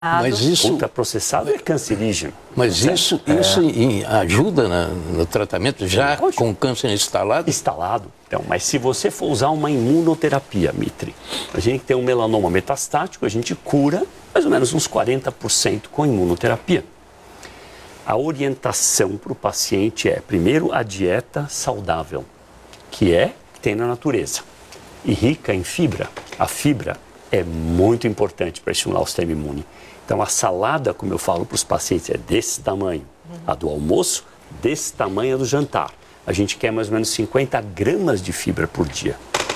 Mas isso... Ultraprocessado é cancerígeno. Mas isso ajuda no tratamento já com câncer instalado? Instalado. Então, mas se você for usar uma imunoterapia, Mitri, a gente tem um melanoma metastático, a gente cura mais ou menos uns 40% com imunoterapia. A orientação para o paciente é, primeiro, a dieta saudável, que tem na natureza, e rica em fibra. A fibra é muito importante para estimular o sistema imune. Então, a salada, como eu falo para os pacientes, é desse tamanho. A do almoço, desse tamanho a do jantar. A gente quer mais ou menos 50 gramas de fibra por dia.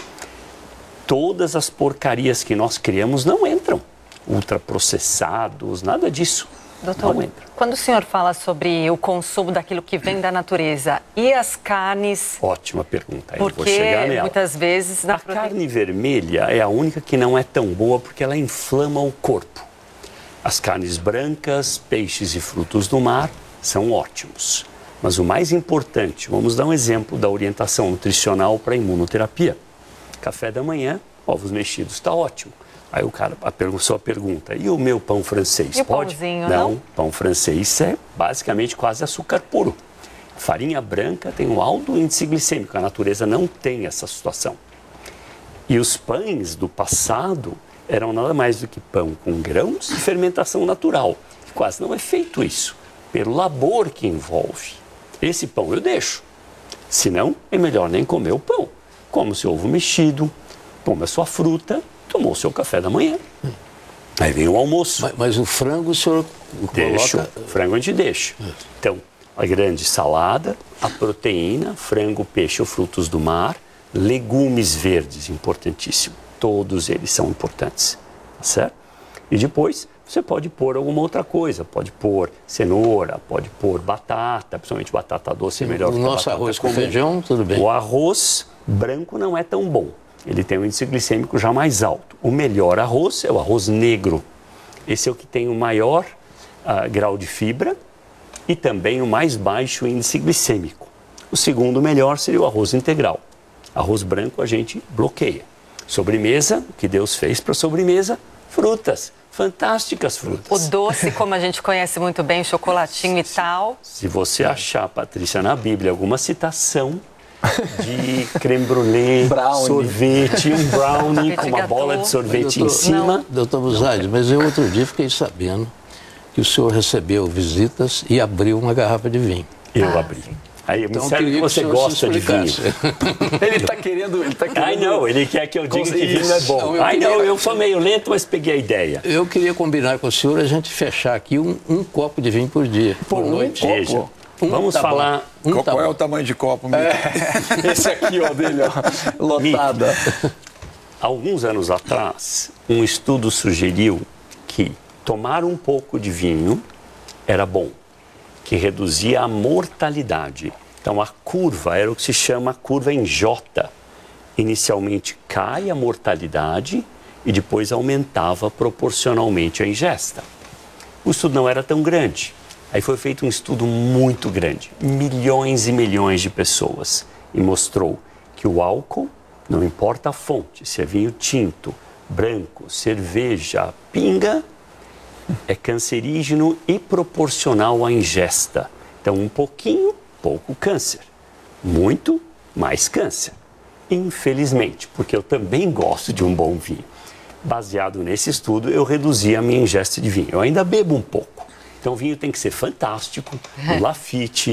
Todas as porcarias que nós criamos não entram. Ultraprocessados, nada disso. Doutor, não entra. Quando o senhor fala sobre o consumo daquilo que vem da natureza e as carnes... Ótima pergunta, porque vou chegar nela. Muitas vezes... A carne vermelha é a única que não é tão boa porque ela inflama o corpo. As carnes brancas, peixes e frutos do mar são ótimos. Mas o mais importante, vamos dar um exemplo da orientação nutricional para a imunoterapia. Café da manhã, ovos mexidos, está ótimo. Aí a pessoa pergunta, e o meu pão francês? E o pode? Pãozinho, não, pão francês é basicamente quase açúcar puro. Farinha branca tem um alto índice glicêmico, a natureza não tem essa situação. E os pães do passado eram nada mais do que pão com grãos e fermentação natural. Quase não é feito isso, pelo labor que envolve. Esse pão eu deixo, senão é melhor nem comer o pão. Come o seu ovo mexido, come a sua fruta, tomou o seu café da manhã. Aí vem o almoço. Mas o frango o senhor coloca... O frango a gente deixa. Então, a grande salada, a proteína, frango, peixe ou frutos do mar, legumes verdes, importantíssimo. Todos eles são importantes, tá certo? E depois você pode pôr alguma outra coisa, pode pôr cenoura, pode pôr batata, principalmente batata doce é melhor. O nosso arroz com feijão, tudo bem. O arroz branco não é tão bom, ele tem um índice glicêmico já mais alto. O melhor arroz é o arroz negro, esse é o que tem o maior grau de fibra e também o mais baixo índice glicêmico. O segundo melhor seria o arroz integral. Arroz branco a gente bloqueia. Sobremesa, o que Deus fez para sobremesa? Frutas, fantásticas frutas. O doce, como a gente conhece muito bem, chocolatinho e tal. Se você achar, Patrícia, na Bíblia alguma citação de creme brulee, sorvete, um brownie com uma bola de sorvete em cima... Doutor Buzaide, mas eu outro dia fiquei sabendo que o senhor recebeu visitas e abriu uma garrafa de vinho. Eu abri. Aí é muito sério que você gosta de vinho. Ele está querendo... Ai, não, ele quer que eu diga que vinho é bom. Ai, não, eu sou meio lento, mas peguei a ideia. Eu queria combinar com o senhor a gente fechar aqui um copo de vinho por dia, por noite. Veja, vamos falar... Qual é o tamanho de copo? Esse aqui, ó, dele, ó, lotada. Alguns anos atrás, um estudo sugeriu que tomar um pouco de vinho era bom, que reduzia a mortalidade. Então, a curva era o que se chama curva em J. Inicialmente cai a mortalidade e depois aumentava proporcionalmente a ingesta. O estudo não era tão grande. Aí foi feito um estudo muito grande, milhões e milhões de pessoas, e mostrou que o álcool, não importa a fonte, se é vinho tinto, branco, cerveja, pinga, é cancerígeno e proporcional à ingesta. Então, um pouquinho, pouco câncer. Muito, mais câncer. Infelizmente, porque eu também gosto de um bom vinho. Baseado nesse estudo, eu reduzi a minha ingesta de vinho. Eu ainda bebo um pouco. Então, o vinho tem que ser fantástico, um Lafite,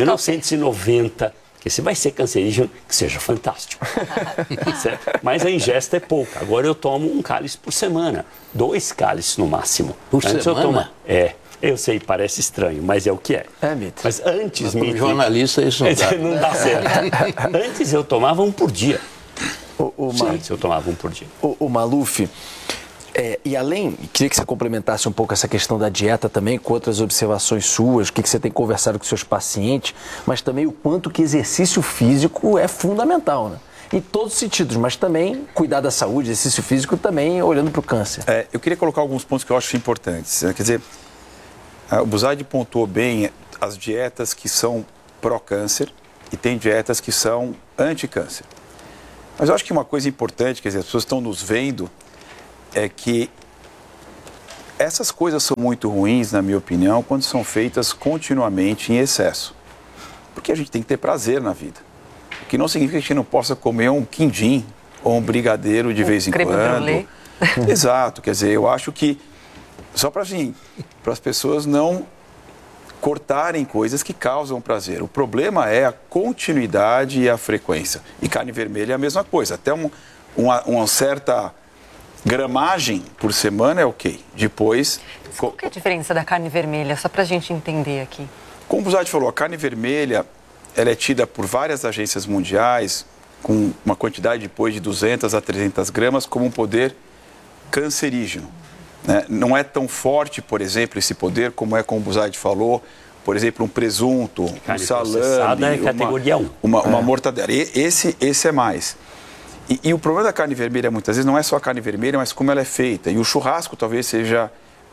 1990, porque se vai ser cancerígeno, que seja fantástico. Mas a ingesta é pouca. Agora eu tomo um cálice por semana, 2 cálices no máximo. Por semana? Eu sei, parece estranho, mas é o que é. Mitri. Mas antes... Para um jornalista isso não dá. Não dá certo. Antes eu tomava um por dia. Antes eu tomava um por dia. O Maluf... e além, queria que você complementasse um pouco essa questão da dieta também, com outras observações suas, o que você tem conversado com seus pacientes, mas também o quanto que exercício físico é fundamental, né? Em todos os sentidos, mas também cuidar da saúde, exercício físico também olhando para o câncer. Eu queria colocar alguns pontos que eu acho importantes. Quer dizer, o Buzaide pontuou bem as dietas que são pró-câncer e tem dietas que são anti-câncer. Mas eu acho que uma coisa importante, quer dizer, as pessoas estão nos vendo, é que essas coisas são muito ruins, na minha opinião, quando são feitas continuamente em excesso. Porque a gente tem que ter prazer na vida. O que não significa que a gente não possa comer um quindim ou um brigadeiro de vez em creme brulee. quando. Exato, quer dizer, eu acho que só para as pessoas não cortarem coisas que causam prazer. O problema é a continuidade e a frequência. E carne vermelha é a mesma coisa. Até uma certa gramagem por semana é ok. Depois... Qual que é a diferença da carne vermelha? Só para a gente entender aqui. Como o Buzzard falou, a carne vermelha ela é tida por várias agências mundiais com uma quantidade depois de 200 a 300 gramas como um poder cancerígeno. Né? Não é tão forte, por exemplo, esse poder como é como o Buzzard falou, por exemplo, um presunto, carne um salame, é categoria 1. uma mortadela. Esse é mais. E o problema da carne vermelha, muitas vezes, não é só a carne vermelha, mas como ela é feita. E o churrasco talvez seja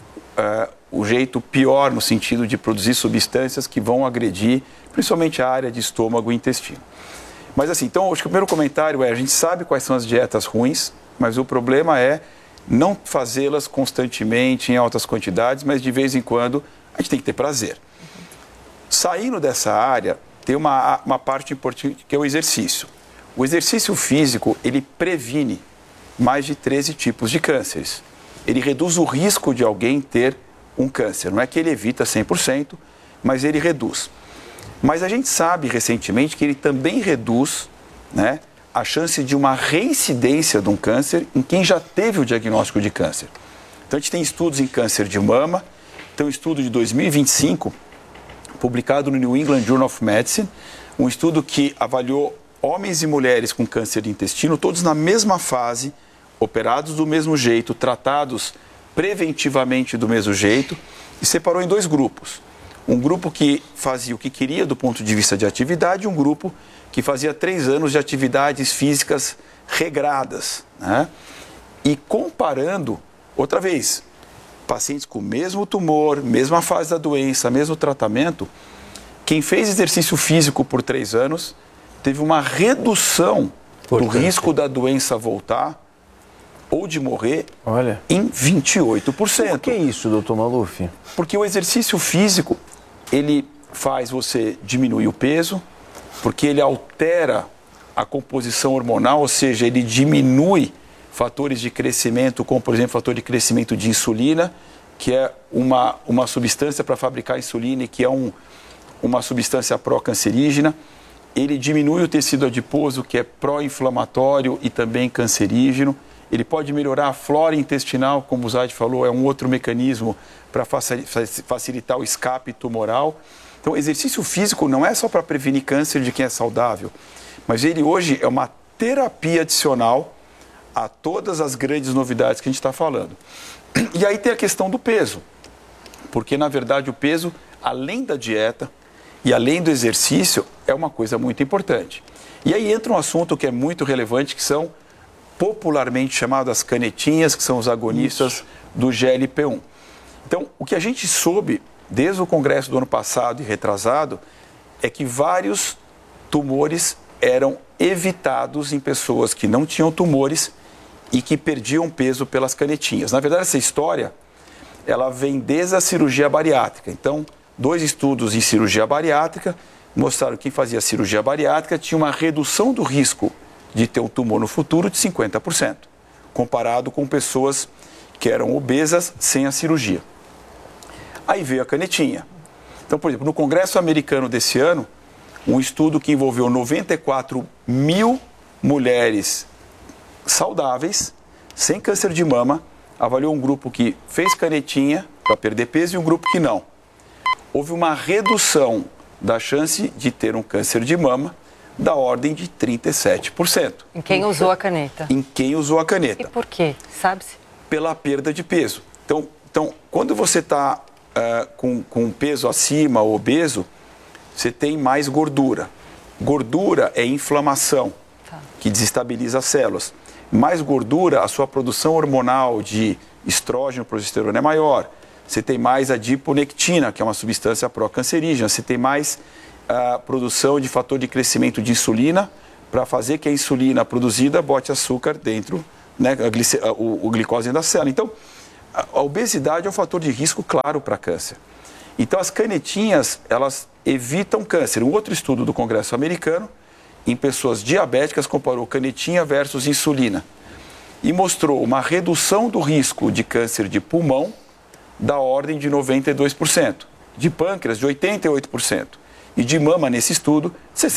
o jeito pior no sentido de produzir substâncias que vão agredir, principalmente a área de estômago e intestino. Mas assim, então, acho que o primeiro comentário é, a gente sabe quais são as dietas ruins, mas o problema é não fazê-las constantemente, em altas quantidades, mas de vez em quando a gente tem que ter prazer. Saindo dessa área, tem uma parte importante que é o exercício. O exercício físico, ele previne mais de 13 tipos de cânceres. Ele reduz o risco de alguém ter um câncer. Não é que ele evita 100%, mas ele reduz. Mas a gente sabe recentemente que ele também reduz, né, a chance de uma reincidência de um câncer em quem já teve o diagnóstico de câncer. Então a gente tem estudos em câncer de mama, tem um estudo de 2025, publicado no New England Journal of Medicine, um estudo que avaliou homens e mulheres com câncer de intestino, todos na mesma fase, operados do mesmo jeito, tratados preventivamente do mesmo jeito, e separou em 2 grupos. Um grupo que fazia o que queria do ponto de vista de atividade e um grupo que fazia 3 anos de atividades físicas regradas. Né? E comparando, outra vez, pacientes com o mesmo tumor, mesma fase da doença, mesmo tratamento, quem fez exercício físico por 3 anos teve uma redução do risco da doença voltar ou de morrer em 28%. Por que isso, doutor Maluf? Porque o exercício físico, ele faz você diminuir o peso, porque ele altera a composição hormonal, ou seja, ele diminui fatores de crescimento, como por exemplo o fator de crescimento de insulina, que é uma substância para fabricar insulina e que é uma substância pró-cancerígena. Ele diminui o tecido adiposo, que é pró-inflamatório e também cancerígeno. Ele pode melhorar a flora intestinal, como o Zaid falou, é um outro mecanismo para facilitar o escape tumoral. Então, exercício físico não é só para prevenir câncer de quem é saudável, mas ele hoje é uma terapia adicional a todas as grandes novidades que a gente está falando. E aí tem a questão do peso, porque, na verdade, o peso, além da dieta e além do exercício, é uma coisa muito importante. E aí entra um assunto que é muito relevante, que são popularmente chamadas canetinhas, que são os agonistas do GLP-1. Então, o que a gente soube desde o congresso do ano passado e retrasado é que vários tumores eram evitados em pessoas que não tinham tumores e que perdiam peso pelas canetinhas. Na verdade, essa história, ela vem desde a cirurgia bariátrica. Então, 2 estudos em cirurgia bariátrica mostraram que quem fazia cirurgia bariátrica tinha uma redução do risco de ter um tumor no futuro de 50%, comparado com pessoas que eram obesas sem a cirurgia. Aí veio a canetinha. Então, por exemplo, no Congresso Americano desse ano, um estudo que envolveu 94 mil mulheres saudáveis, sem câncer de mama, avaliou um grupo que fez canetinha para perder peso e um grupo que não. Houve uma redução da chance de ter um câncer de mama da ordem de 37%. Em quem usou a caneta? Em quem usou a caneta. E por quê? Sabe-se? Pela perda de peso. Então quando você está com peso acima, obeso, você tem mais gordura. Gordura é inflamação, que desestabiliza as células. Mais gordura, a sua produção hormonal de estrógeno, progesterona é maior. Você tem mais adiponectina, que é uma substância pró-cancerígena. Você tem mais produção de fator de crescimento de insulina para fazer que a insulina produzida bote açúcar dentro, né, o glicose dentro da célula. Então, a obesidade é um fator de risco claro para câncer. Então, as canetinhas, elas evitam câncer. Um outro estudo do Congresso americano, em pessoas diabéticas, comparou canetinha versus insulina e mostrou uma redução do risco de câncer de pulmão da ordem de 92%, de pâncreas de 88% e de mama, nesse estudo,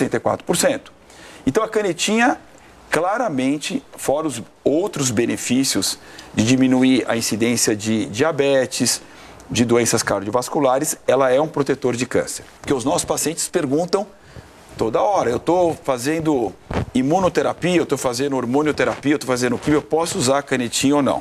64%. Então, a canetinha, claramente, fora os outros benefícios de diminuir a incidência de diabetes, de doenças cardiovasculares, ela é um protetor de câncer. Porque os nossos pacientes perguntam toda hora, eu estou fazendo imunoterapia, eu estou fazendo hormonioterapia, eu estou fazendo quimio, eu posso usar a canetinha ou não?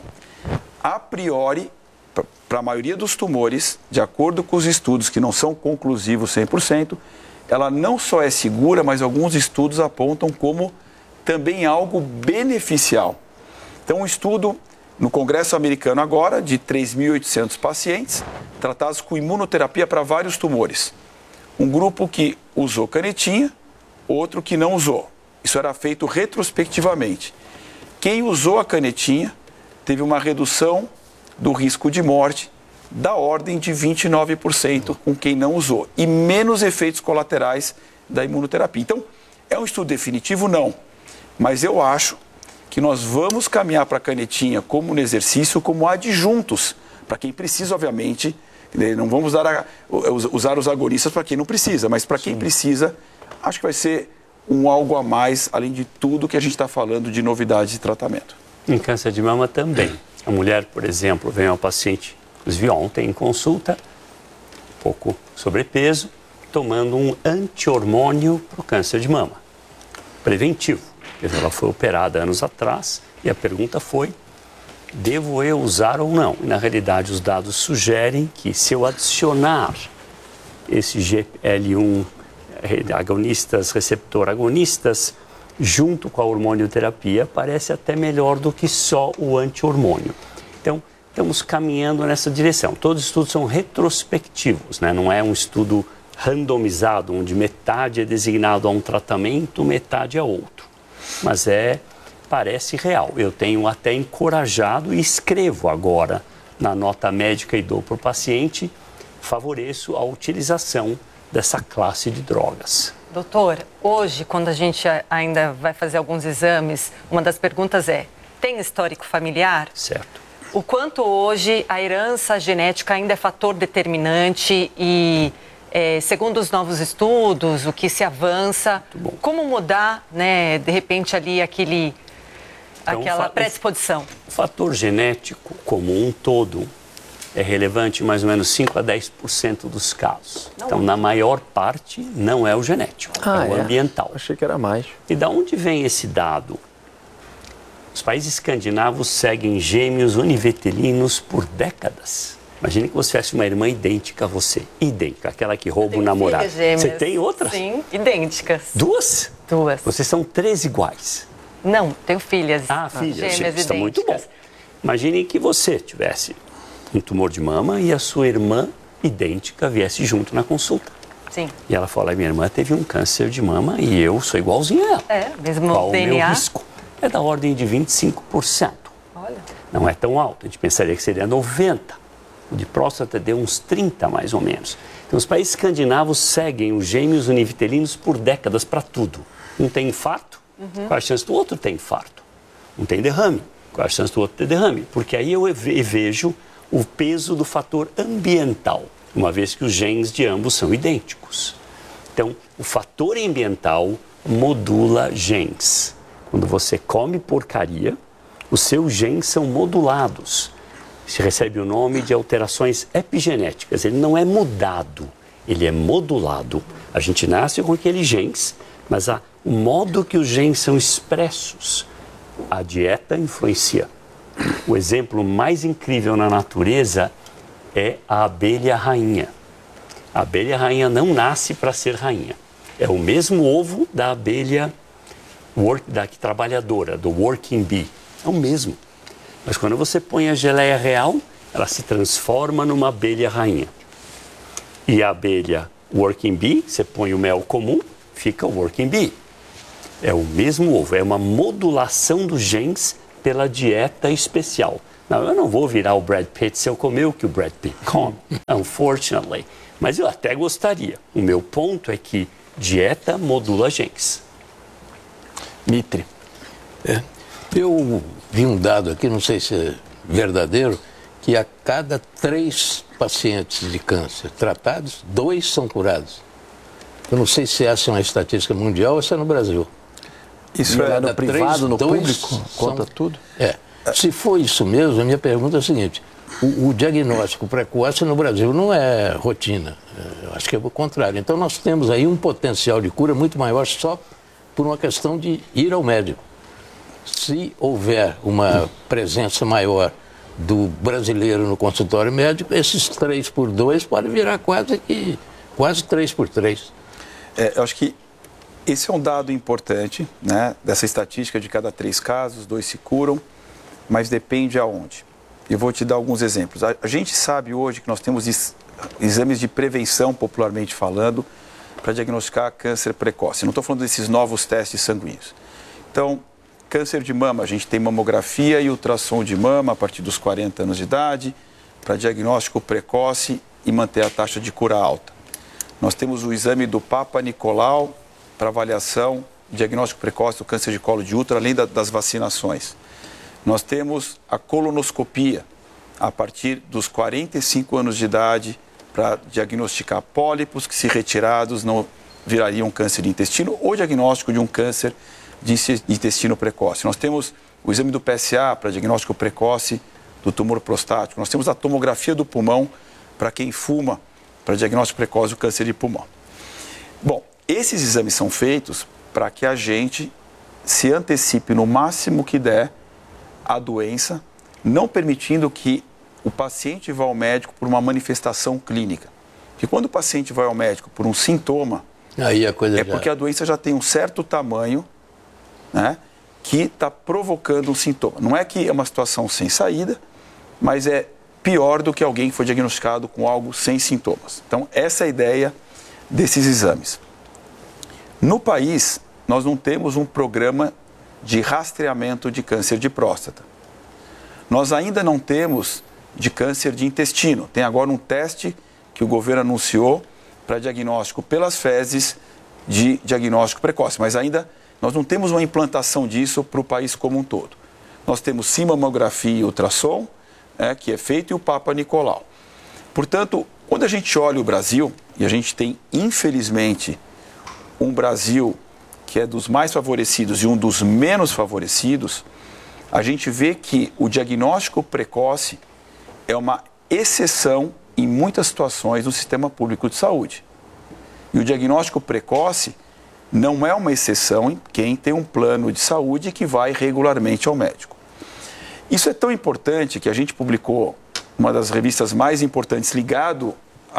A priori, para a maioria dos tumores, de acordo com os estudos que não são conclusivos 100%, ela não só é segura, mas alguns estudos apontam como também algo beneficial. Então, um estudo no Congresso americano agora, de 3.800 pacientes, tratados com imunoterapia para vários tumores. Um grupo que usou canetinha, outro que não usou. Isso era feito retrospectivamente. Quem usou a canetinha teve uma redução do risco de morte da ordem de 29% com quem não usou. E menos efeitos colaterais da imunoterapia. Então, é um estudo definitivo? Não. Mas eu acho que nós vamos caminhar para a canetinha como no exercício, como adjuntos, para quem precisa, obviamente, não vamos usar os agonistas para quem não precisa, mas para quem precisa, acho que vai ser um algo a mais, além de tudo que a gente está falando de novidades de tratamento. Em câncer de mama também. A mulher, por exemplo, vem ao paciente, inclusive ontem em consulta, um pouco sobrepeso, tomando um anti-hormônio para o câncer de mama, preventivo. Ela foi operada anos atrás e a pergunta foi, devo eu usar ou não? E, na realidade, os dados sugerem que se eu adicionar esse GLP-1 agonistas, receptor agonistas, junto com a hormonioterapia, parece até melhor do que só o anti-hormônio. Então, estamos caminhando nessa direção. Todos os estudos são retrospectivos, né? Não é um estudo randomizado, onde metade é designado a um tratamento, metade a outro. Mas parece real. Eu tenho até encorajado e escrevo agora na nota médica e dou para o paciente, favoreço a utilização dessa classe de drogas. Doutor, hoje, quando a gente ainda vai fazer alguns exames, uma das perguntas é, tem histórico familiar? Certo. O quanto hoje a herança genética ainda é fator determinante e... segundo os novos estudos, o que se avança, como mudar, né, de repente ali aquela predisposição? O fator genético como um todo é relevante em mais ou menos 5 a 10% dos casos. Então, na maior parte, não é o genético, é o ambiental. Achei que era mais. E da onde vem esse dado? Os países escandinavos seguem gêmeos univitelinos por décadas. Imagine que você tivesse uma irmã idêntica a você. Idêntica, aquela que rouba o namorado. Você tem outras? Sim, idênticas. Duas? Duas. Vocês são 3 iguais. Não, tenho filhas. Filhas, gêmeas gente, está muito bom. idênticas. Imagine que você tivesse um tumor de mama e a sua irmã idêntica viesse junto na consulta. Sim. E ela fala, minha irmã teve um câncer de mama e eu sou igualzinho a ela. Mesmo Qual DNA? o meu risco? É da ordem de 25%. Olha. Não é tão alto, a gente pensaria que seria 90%. O de próstata deu uns 30, mais ou menos. Então, os países escandinavos seguem os gêmeos univitelinos por décadas para tudo. Um tem infarto, qual a chance do outro ter infarto? Um tem derrame, qual a chance do outro ter derrame? Porque aí eu vejo o peso do fator ambiental, uma vez que os genes de ambos são idênticos. Então, o fator ambiental modula genes. Quando você come porcaria, os seus genes são modulados. Se recebe o nome de alterações epigenéticas. Ele não é mudado, ele é modulado. A gente nasce com aqueles genes, mas o modo que os genes são expressos, a dieta influencia. O exemplo mais incrível na natureza é a abelha rainha. A abelha rainha não nasce para ser rainha. É o mesmo ovo da abelha trabalhadora, do working bee. É o mesmo. Mas quando você põe a geleia real, ela se transforma numa abelha rainha. E a abelha working bee, você põe o mel comum, fica o working bee. É o mesmo ovo, é uma modulação dos genes pela dieta especial. Não, eu não vou virar o Brad Pitt se eu comer o que o Brad Pitt come, unfortunately. Mas eu até gostaria. O meu ponto é que dieta modula genes. Mitre. Eu vi um dado aqui, não sei se é verdadeiro, que a cada 3 pacientes de câncer tratados, 2 são curados. Eu não sei se essa é uma estatística mundial ou se é no Brasil. Isso é no privado, no 2 público, conta tudo? Se for isso mesmo, a minha pergunta é a seguinte: o diagnóstico precoce no Brasil não é rotina. Eu acho que é o contrário. Então nós temos aí um potencial de cura muito maior só por uma questão de ir ao médico. Se houver uma presença maior do brasileiro no consultório médico, esses 3 por 2 pode virar quase 3 por 3. Eu acho que esse é um dado importante, né, dessa estatística de cada 3 casos, 2 se curam, mas depende aonde. Eu vou te dar alguns exemplos. A gente sabe hoje que nós temos exames de prevenção, popularmente falando, para diagnosticar câncer precoce. Não estou falando desses novos testes sanguíneos. Então, câncer de mama, a gente tem mamografia e ultrassom de mama a partir dos 40 anos de idade, para diagnóstico precoce e manter a taxa de cura alta. Nós temos o exame do Papa Nicolau para avaliação, diagnóstico precoce do câncer de colo de útero, além das vacinações. Nós temos a colonoscopia a partir dos 45 anos de idade para diagnosticar pólipos que, se retirados, não virariam câncer de intestino ou diagnóstico de um câncer de intestino precoce. Nós temos o exame do PSA para diagnóstico precoce do tumor prostático. Nós temos a tomografia do pulmão para quem fuma, para diagnóstico precoce do câncer de pulmão. Bom, esses exames são feitos para que a gente se antecipe no máximo que der a doença, não permitindo que o paciente vá ao médico por uma manifestação clínica. Porque quando o paciente vai ao médico por um sintoma, aí a coisa porque a doença já tem um certo tamanho, né, que está provocando um sintoma. Não é que é uma situação sem saída, mas é pior do que alguém que foi diagnosticado com algo sem sintomas. Então, essa é a ideia desses exames. No país, nós não temos um programa de rastreamento de câncer de próstata. Nós ainda não temos de câncer de intestino. Tem agora um teste que o governo anunciou para diagnóstico pelas fezes de diagnóstico precoce, mas ainda nós não temos uma implantação disso para o país como um todo. Nós temos sim mamografia e ultrassom, que é feito, e o Papa Nicolau. Portanto, quando a gente olha o Brasil, e a gente tem, infelizmente, um Brasil que é dos mais favorecidos e um dos menos favorecidos, a gente vê que o diagnóstico precoce é uma exceção em muitas situações no sistema público de saúde. E o diagnóstico precoce não é uma exceção em quem tem um plano de saúde que vai regularmente ao médico. Isso é tão importante que a gente publicou uma das revistas mais importantes ligado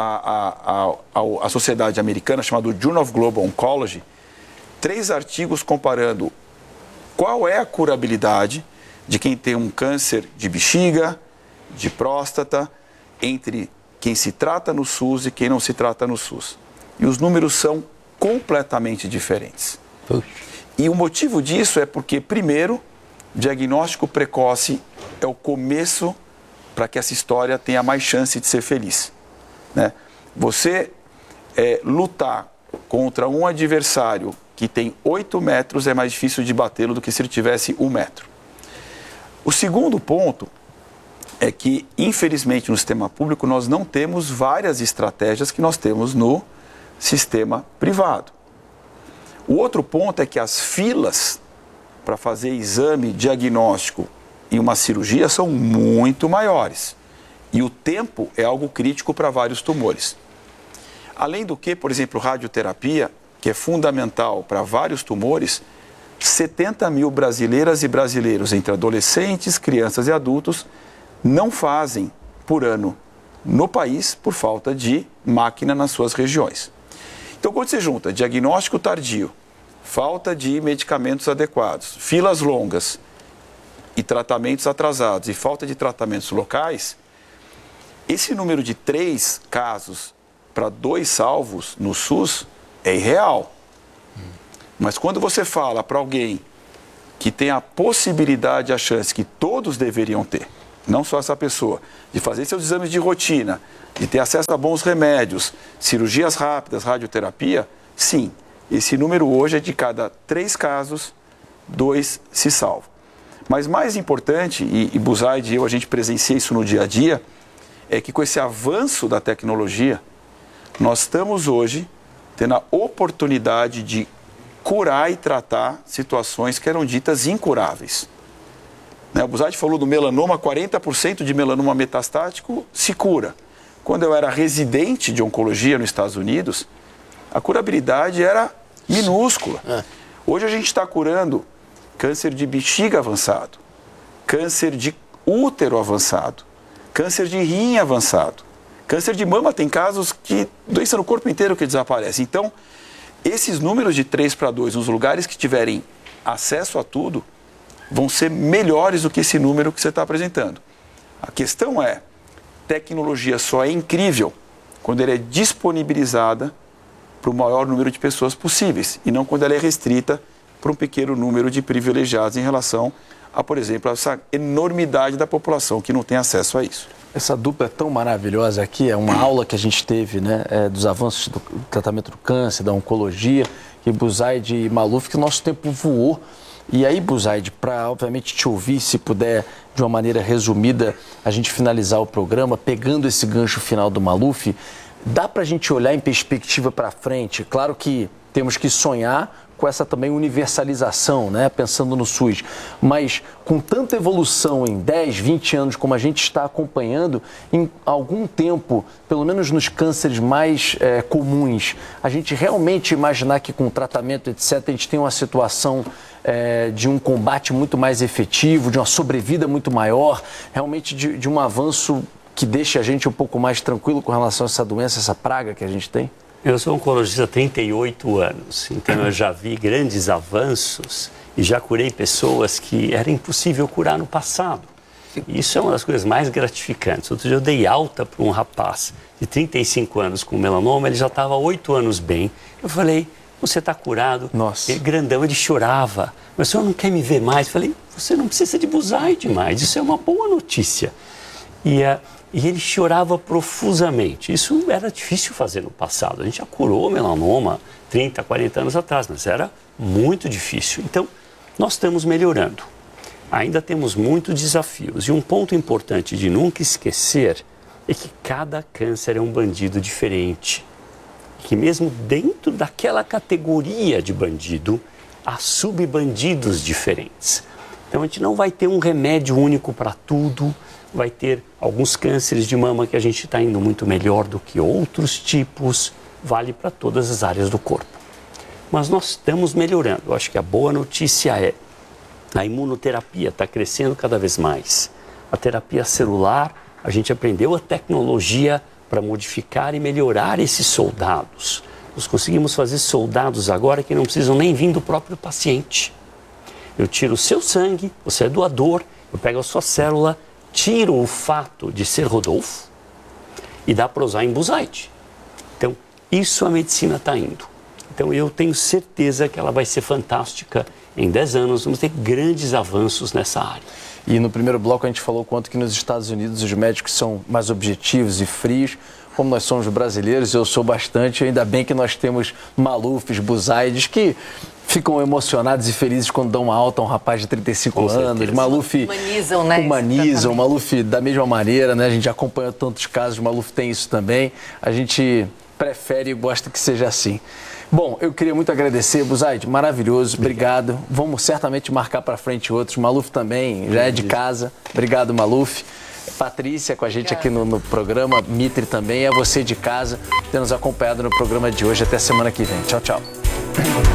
à sociedade americana, chamado Journal of Global Oncology, 3 artigos comparando qual é a curabilidade de quem tem um câncer de bexiga, de próstata, entre quem se trata no SUS e quem não se trata no SUS. E os números são completamente diferentes. E o motivo disso é porque, primeiro, diagnóstico precoce é o começo para que essa história tenha mais chance de ser feliz, né? Você lutar contra um adversário que tem 8 metros é mais difícil de batê-lo do que se ele tivesse 1 metro. O segundo ponto é que, infelizmente, no sistema público nós não temos várias estratégias que nós temos no sistema privado. O outro ponto é que as filas para fazer exame diagnóstico e uma cirurgia são muito maiores. E o tempo é algo crítico para vários tumores. Além do que, por exemplo, radioterapia, que é fundamental para vários tumores, 70 mil brasileiras e brasileiros, entre adolescentes, crianças e adultos, não fazem por ano no país por falta de máquina nas suas regiões. Então, quando você junta diagnóstico tardio, falta de medicamentos adequados, filas longas e tratamentos atrasados e falta de tratamentos locais, esse número de 3 casos para 2 salvos no SUS é irreal. Mas quando você fala para alguém que tem a possibilidade, a chance que todos deveriam ter, não só essa pessoa, de fazer seus exames de rotina, de ter acesso a bons remédios, cirurgias rápidas, radioterapia, sim, esse número hoje é de cada 3 casos, 2 se salvam. Mas mais importante, e Buzaide e eu, a gente presencia isso no dia a dia, é que com esse avanço da tecnologia, nós estamos hoje tendo a oportunidade de curar e tratar situações que eram ditas incuráveis. O Buzaide falou do melanoma, 40% de melanoma metastático se cura. Quando eu era residente de oncologia nos Estados Unidos, a curabilidade era minúscula. Hoje a gente está curando câncer de bexiga avançado, câncer de útero avançado, câncer de rim avançado, câncer de mama. Tem casos que doença no corpo inteiro que desaparece. Então, esses números de 3 para 2 nos lugares que tiverem acesso a tudo vão ser melhores do que esse número que você está apresentando. A questão é, tecnologia só é incrível quando ela é disponibilizada para o maior número de pessoas possíveis e não quando ela é restrita para um pequeno número de privilegiados em relação a, por exemplo, essa enormidade da população que não tem acesso a isso. Essa dupla é tão maravilhosa aqui, é uma aula que a gente teve, né, dos avanços do tratamento do câncer, da oncologia, e Buzaide e Maluf, que o nosso tempo voou. E aí, Buzaide, para obviamente te ouvir, se puder, de uma maneira resumida, a gente finalizar o programa, pegando esse gancho final do Maluf, dá para a gente olhar em perspectiva para frente? Claro que temos que sonhar com essa também universalização, né? Pensando no SUS, mas com tanta evolução em 10, 20 anos como a gente está acompanhando, em algum tempo, pelo menos nos cânceres mais comuns, a gente realmente imaginar que com tratamento, etc., a gente tem uma situação de um combate muito mais efetivo, de uma sobrevida muito maior, realmente de um avanço que deixa a gente um pouco mais tranquilo com relação a essa doença, essa praga que a gente tem? Eu sou oncologista há 38 anos, então eu já vi grandes avanços e já curei pessoas que era impossível curar no passado. E isso é uma das coisas mais gratificantes. Outro dia eu dei alta para um rapaz de 35 anos com melanoma, ele já estava há 8 anos bem. Eu falei, você está curado? Nossa. Ele grandão, ele chorava. Mas o senhor não quer me ver mais? Eu falei, você não precisa de Buzaide mais, isso é uma boa notícia. E ele chorava profusamente. Isso era difícil fazer no passado. A gente já curou melanoma 30, 40 anos atrás, mas era muito difícil. Então, nós estamos melhorando. Ainda temos muitos desafios. E um ponto importante de nunca esquecer é que cada câncer é um bandido diferente. Que mesmo dentro daquela categoria de bandido, há subbandidos diferentes. Então, a gente não vai ter um remédio único para tudo. Vai ter alguns cânceres de mama que a gente está indo muito melhor do que outros tipos, vale para todas as áreas do corpo. Mas nós estamos melhorando. Eu acho que a boa notícia é a imunoterapia está crescendo cada vez mais. A terapia celular, a gente aprendeu a tecnologia para modificar e melhorar esses soldados. Nós conseguimos fazer soldados agora que não precisam nem vir do próprio paciente. Eu tiro o seu sangue, você é doador, eu pego a sua célula, tiro o fato de ser Rodolfo e dá para usar em Buzaide. Então, isso a medicina está indo. Então, eu tenho certeza que ela vai ser fantástica. Em 10 anos, vamos ter grandes avanços nessa área. E no primeiro bloco a gente falou quanto que nos Estados Unidos os médicos são mais objetivos e frios. Como nós somos brasileiros, eu sou bastante, ainda bem que nós temos Malufes, Buzaides, que ficam emocionados e felizes quando dão uma alta a um rapaz de 35 anos. Maluf humanizam, né? Humanizam, Maluf da mesma maneira, né? A gente acompanha tantos casos, Maluf tem isso também. A gente prefere e gosta que seja assim. Bom, eu queria muito agradecer, Buzaide, maravilhoso, obrigado. Vamos certamente marcar para frente outros. Maluf também, já é de casa. Obrigado, Maluf. Patrícia com a gente aqui no programa, Mitri também, é você de casa, ter nos acompanhado no programa de hoje. Até semana que vem. Tchau, tchau.